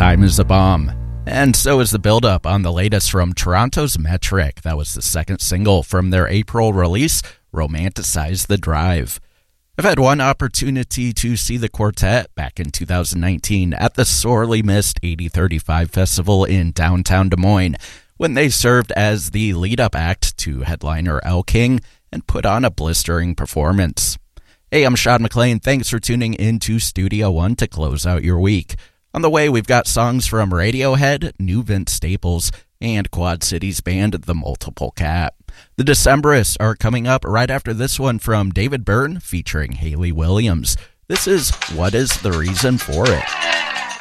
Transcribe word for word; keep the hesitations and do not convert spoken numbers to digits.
Time is a Bomb. And so is the build-up on the latest from Toronto's Metric. That was the second single from their April release, Romanticize the Drive. I've had one opportunity to see the quartet back in two thousand nineteen at the sorely missed eighty thirty-five Festival in downtown Des Moines, when they served as the lead-up act to headliner Elle King and put on a blistering performance. Hey, I'm Sean McLean. Thanks for tuning in to Studio One to close out your week. On the way, we've got songs from Radiohead, new Vince Staples, and Quad Cities band The Multiple Cat. The Decemberists are coming up right after this one from David Byrne featuring Hayley Williams. This is What Is the Reason for It?